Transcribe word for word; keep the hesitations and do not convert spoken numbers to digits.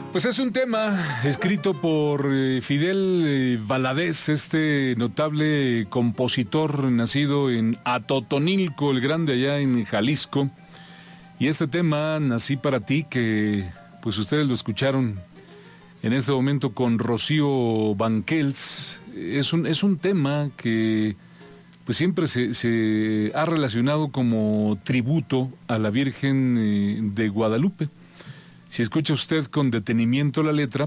Pues es un tema escrito por eh, Fidel eh, Valadez, este notable compositor nacido en Atotonilco, el Grande, allá en Jalisco. Y este tema, Nací para ti, que pues ustedes lo escucharon en este momento con Rocío Banquels, es un, es un tema que pues siempre se, se ha relacionado como tributo a la Virgen eh, de Guadalupe. Si escucha usted con detenimiento la letra,